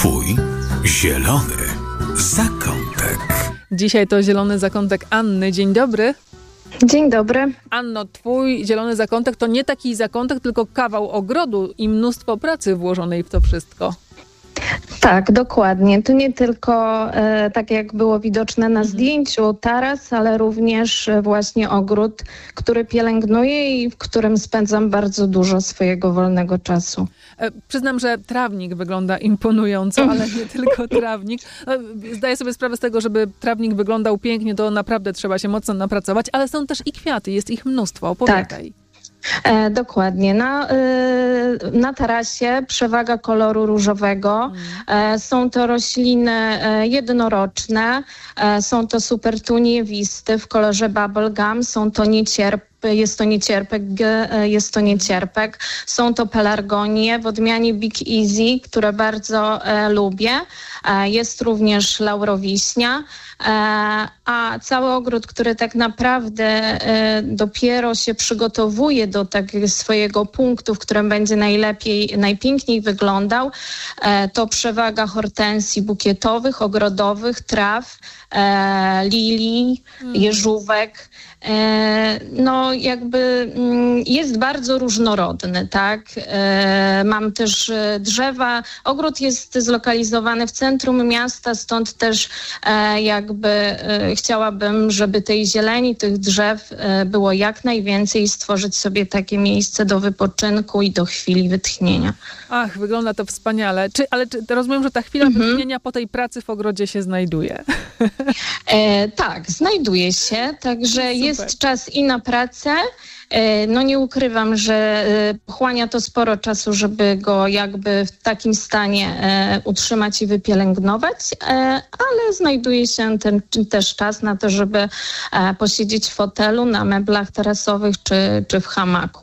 Twój zielony zakątek. Dzisiaj to zielony zakątek Anny. Dzień dobry. Dzień dobry. Anno, twój zielony zakątek to nie taki zakątek, tylko kawał ogrodu i mnóstwo pracy włożonej w to wszystko. Tak, dokładnie. To nie tylko, tak jak było widoczne na zdjęciu, taras, ale również właśnie ogród, który pielęgnuję i w którym spędzam bardzo dużo swojego wolnego czasu. Przyznam, że trawnik wygląda imponująco, ale nie tylko trawnik. Zdaję sobie sprawę z tego, żeby trawnik wyglądał pięknie, to naprawdę trzeba się mocno napracować, ale są też i kwiaty, jest ich mnóstwo. Opowiadaj. Tak. Dokładnie. Na tarasie przewaga koloru różowego. Są to rośliny jednoroczne. Są to supertuniewisty w kolorze bubblegum. Jest to niecierpek. Są to pelargonie w odmianie Big Easy, które bardzo lubię. Jest również laurowiśnia. A cały ogród, który tak naprawdę dopiero się przygotowuje do takiego swojego punktu, w którym będzie najpiękniej wyglądał, to przewaga hortensji bukietowych, ogrodowych, traw, lilii, jeżówek. Jest bardzo różnorodny, tak? Mam też drzewa. Ogród jest zlokalizowany w centrum miasta, stąd też chciałabym, żeby tej zieleni, tych drzew było jak najwięcej i stworzyć sobie takie miejsce do wypoczynku i do chwili wytchnienia. Ach, wygląda to wspaniale. Ale rozumiem, że ta chwila wytchnienia po tej pracy w ogrodzie się znajduje. Tak, znajduje się, także jest czas i na pracę. Nie ukrywam, że pochłania to sporo czasu, żeby go jakby w takim stanie utrzymać i wypielęgnować, ale znajduje się też czas na to, żeby posiedzieć w fotelu, na meblach tarasowych czy w hamaku.